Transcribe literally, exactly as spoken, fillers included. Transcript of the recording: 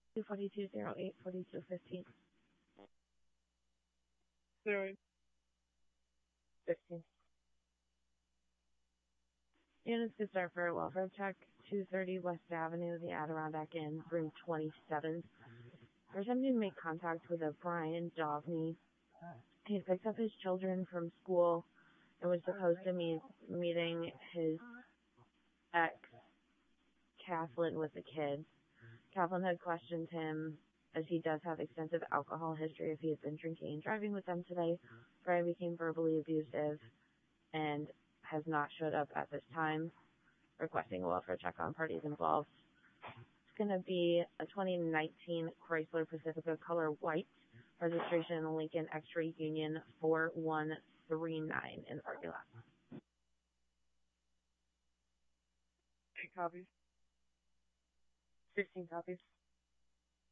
two forty-two oh eight forty-two fifteen. Zero eight. fifteen. Units could start for a welfare check, two thirty West Avenue, the Adirondack Inn, room twenty-seven. We're attempting to make contact with a Brian Dovney. He had picked up his children from school and was supposed to meet meeting his ex, Kathleen, with the kids. Kathleen had questioned him, as he does have extensive alcohol history, if he had been drinking and driving with them today. Brian became verbally abusive and has not showed up at this time, requesting a welfare check on parties involved. It's going to be a twenty nineteen Chrysler Pacifica color white, registration in Lincoln X-Ray Union four one three nine in the parking lot. Eight copies. fifteen copies.